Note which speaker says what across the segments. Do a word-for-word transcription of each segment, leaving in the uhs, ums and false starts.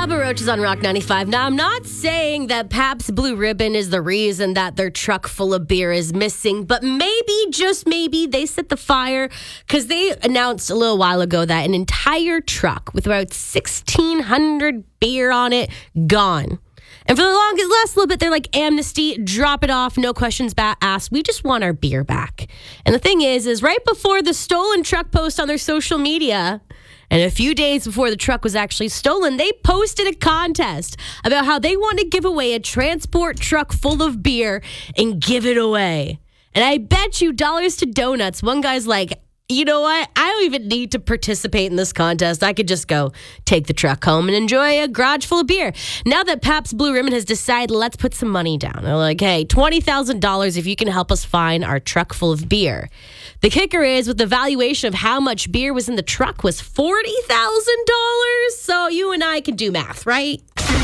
Speaker 1: Bubba Roach is on Rock ninety-five. Now, I'm not saying that Pabst Blue Ribbon is the reason that their truck full of beer is missing, but maybe, just maybe, they set the fire because they announced a little while ago that an entire truck with about sixteen hundred beer on it, gone. And for the longest, last little bit, they're like, amnesty, drop it off, no questions ba- asked. We just want our beer back. And the thing is, is right before the stolen truck post on their social media, and a few days before the truck was actually stolen, they posted a contest about how they want to give away a transport truck full of beer and give it away. And I bet you dollars to donuts, one guy's like, you know what? I don't even need to participate in this contest. I could just go take the truck home and enjoy a garage full of beer. Now that Pabst Blue Ribbon has decided, let's put some money down. They're like, hey, twenty thousand dollars if you can help us find our truck full of beer. The kicker is, with the valuation of how much beer was in the truck was forty thousand dollars. So you and I can do math, right?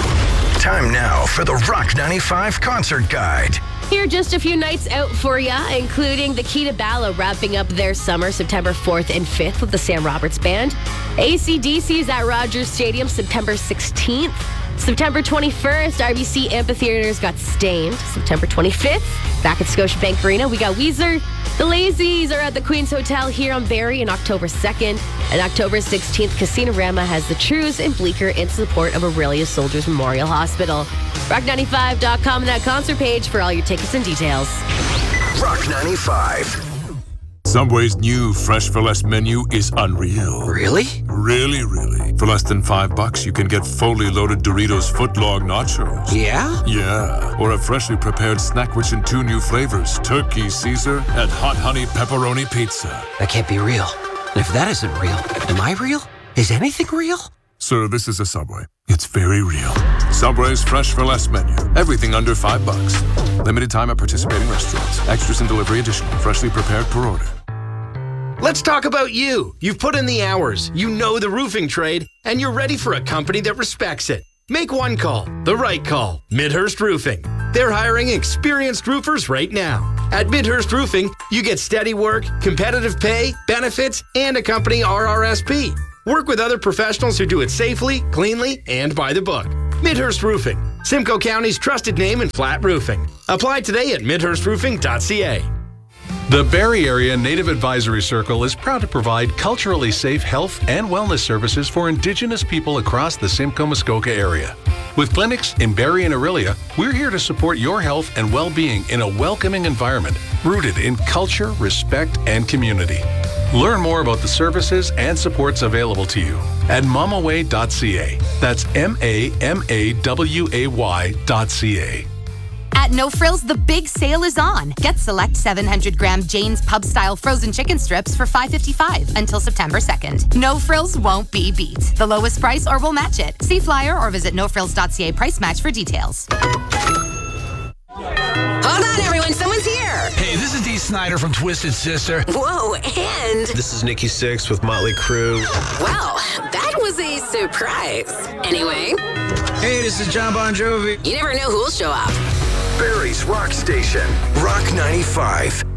Speaker 2: Time now for the Rock ninety-five Concert Guide.
Speaker 1: Here are just a few nights out for you, including the Key to Bala wrapping up their summer September fourth and fifth with the Sam Roberts Band. A C D C is at Rogers Stadium September sixteenth. September twenty-first, R B C Amphitheaters got Stained. September twenty-fifth, back at Scotiabank Arena, we got Weezer. The Lazies are at the Queen's Hotel here on Barrie on October second. And October sixteenth, Casino-Rama has the Trues and Bleecker in support of Aurelia Soldiers Memorial Hospital. rock ninety-five dot com and that concert page for all your tickets and details.
Speaker 2: Rock ninety-five.
Speaker 3: Subway's new Fresh for Less menu is unreal.
Speaker 4: Really?
Speaker 3: Really, really. For less than five bucks, you can get fully loaded Doritos footlong nachos.
Speaker 4: Yeah?
Speaker 3: Yeah. Or a freshly prepared snack-rich in two new flavors, Turkey Caesar and Hot Honey Pepperoni Pizza.
Speaker 4: That can't be real. And if that isn't real, am I real? Is anything real?
Speaker 3: Sir, this is a Subway. It's very real. Subway's Fresh for Less menu. Everything under five bucks. Limited time at participating restaurants. Extras and delivery additional. Freshly prepared per order.
Speaker 5: Let's talk about you. You've put in the hours, you know the roofing trade, and you're ready for a company that respects it. Make one call, the right call, Midhurst Roofing. They're hiring experienced roofers right now. At Midhurst Roofing, you get steady work, competitive pay, benefits, and a company R R S P. Work with other professionals who do it safely, cleanly, and by the book. Midhurst Roofing, Simcoe County's trusted name in flat roofing. Apply today at midhurst roofing dot c a.
Speaker 6: The Barrie Area Native Advisory Circle is proud to provide culturally safe health and wellness services for Indigenous people across the Simcoe-Muskoka area. With clinics in Barrie and Aurelia, we're here to support your health and well-being in a welcoming environment rooted in culture, respect, and community. Learn more about the services and supports available to you at mamaway dot c a. That's M A M A W A Y dot C A.
Speaker 7: At No Frills, the big sale is on. Get select seven hundred gram Jane's Pub-style frozen chicken strips for five dollars and fifty-five cents until September second. No Frills won't be beat. The lowest price or we'll match it. See flyer or visit no frills dot c a price match for details.
Speaker 8: Hold on, everyone. Someone's here.
Speaker 9: Hey, this is Dee Snider from Twisted Sister.
Speaker 8: Whoa, and...
Speaker 10: This is Nikki Sixx with Motley Crue.
Speaker 8: Wow, that was a surprise. Anyway.
Speaker 9: Hey, this is John Bon Jovi.
Speaker 8: You never know who'll show up.
Speaker 2: Barrie's Rock Station, Rock ninety-five.